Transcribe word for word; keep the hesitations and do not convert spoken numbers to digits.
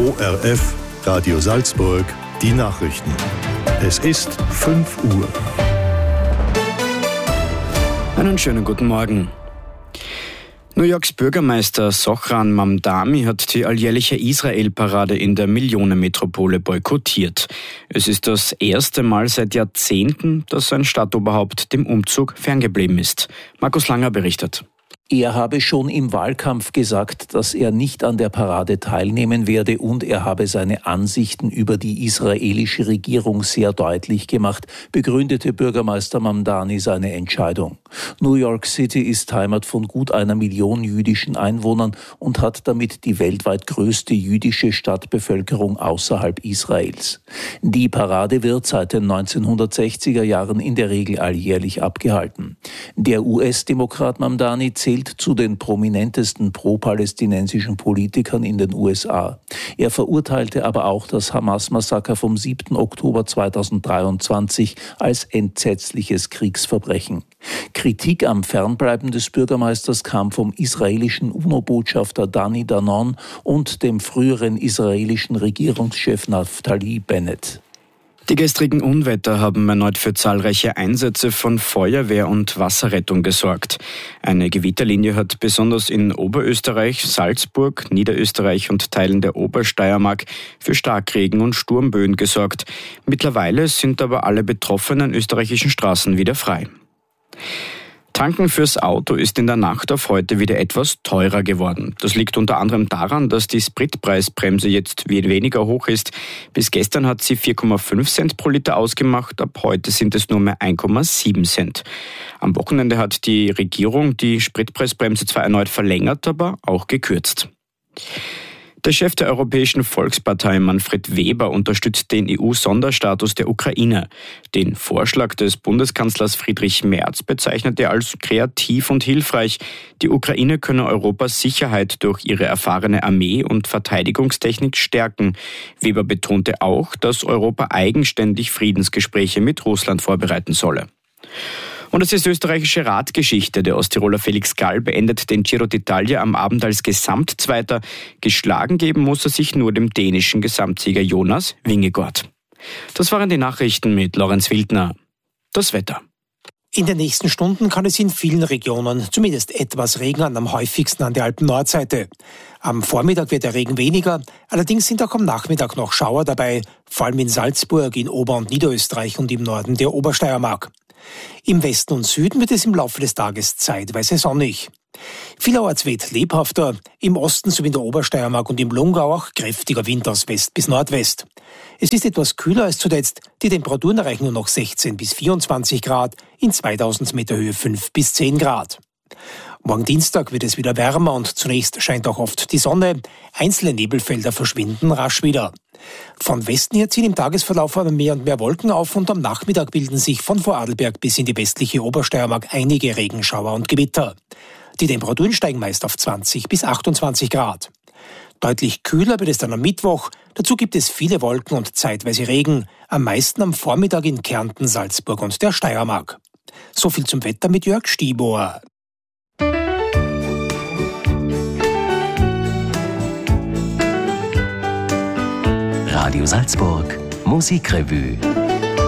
O R F, Radio Salzburg, die Nachrichten. Es ist fünf Uhr. Einen schönen guten Morgen. New Yorks Bürgermeister Zohran Mamdani hat die alljährliche Israel-Parade in der Millionenmetropole boykottiert. Es ist das erste Mal seit Jahrzehnten, dass ein Stadtoberhaupt dem Umzug ferngeblieben ist. Markus Langer berichtet. Er habe schon im Wahlkampf gesagt, dass er nicht an der Parade teilnehmen werde und er habe seine Ansichten über die israelische Regierung sehr deutlich gemacht, begründete Bürgermeister Mamdani seine Entscheidung. New York City ist Heimat von gut einer Million jüdischen Einwohnern und hat damit die weltweit größte jüdische Stadtbevölkerung außerhalb Israels. Die Parade wird seit den neunzehnhundertsechziger Jahren in der Regel alljährlich abgehalten. Der U S-Demokrat Mamdani zählt zu den prominentesten pro-palästinensischen Politikern in den U S A. Er verurteilte aber auch das Hamas-Massaker vom siebten Oktober zweitausenddreiundzwanzig als entsetzliches Kriegsverbrechen. Kritik am Fernbleiben des Bürgermeisters kam vom israelischen UNO-Botschafter Dani Danon und dem früheren israelischen Regierungschef Naftali Bennett. Die gestrigen Unwetter haben erneut für zahlreiche Einsätze von Feuerwehr und Wasserrettung gesorgt. Eine Gewitterlinie hat besonders in Oberösterreich, Salzburg, Niederösterreich und Teilen der Obersteiermark für Starkregen und Sturmböen gesorgt. Mittlerweile sind aber alle betroffenen österreichischen Straßen wieder frei. Tanken fürs Auto ist in der Nacht auf heute wieder etwas teurer geworden. Das liegt unter anderem daran, dass die Spritpreisbremse jetzt weniger hoch ist. Bis gestern hat sie vier Komma fünf Cent pro Liter ausgemacht, ab heute sind es nur mehr eins Komma sieben Cent. Am Wochenende hat die Regierung die Spritpreisbremse zwar erneut verlängert, aber auch gekürzt. Der Chef der Europäischen Volkspartei, Manfred Weber, unterstützt den E U-Sonderstatus der Ukraine. Den Vorschlag des Bundeskanzlers Friedrich Merz bezeichnet er als kreativ und hilfreich. Die Ukraine könne Europas Sicherheit durch ihre erfahrene Armee und Verteidigungstechnik stärken. Weber betonte auch, dass Europa eigenständig Friedensgespräche mit Russland vorbereiten solle. Und es ist österreichische Radgeschichte. Der Osttiroler Felix Gall beendet den Giro d'Italia am Abend als Gesamtzweiter. Geschlagen geben muss er sich nur dem dänischen Gesamtsieger Jonas Vingegaard. Das waren die Nachrichten mit Lorenz Wildner. Das Wetter. In den nächsten Stunden kann es in vielen Regionen zumindest etwas regnen, am häufigsten an der Alpen-Nordseite. Am Vormittag wird der Regen weniger, allerdings sind auch am Nachmittag noch Schauer dabei, vor allem in Salzburg, in Ober- und Niederösterreich und im Norden der Obersteiermark. Im Westen und Süden wird es im Laufe des Tages zeitweise sonnig. Vielerorts weht lebhafter, im Osten sowie in der Obersteiermark und im Lungau auch kräftiger Wind aus West bis Nordwest. Es ist etwas kühler als zuletzt, die Temperaturen erreichen nur noch sechzehn bis vierundzwanzig Grad, in zweitausend Meter Höhe fünf bis zehn Grad. Morgen Dienstag wird es wieder wärmer und zunächst scheint auch oft die Sonne. Einzelne Nebelfelder verschwinden rasch wieder. Von Westen her ziehen im Tagesverlauf aber mehr und mehr Wolken auf und am Nachmittag bilden sich von Vorarlberg bis in die westliche Obersteiermark einige Regenschauer und Gewitter. Die Temperaturen steigen meist auf zwanzig bis achtundzwanzig Grad. Deutlich kühler wird es dann am Mittwoch. Dazu gibt es viele Wolken und zeitweise Regen. Am meisten am Vormittag in Kärnten, Salzburg und der Steiermark. So viel zum Wetter mit Jörg Stiebauer. Radio Salzburg, Musikrevue.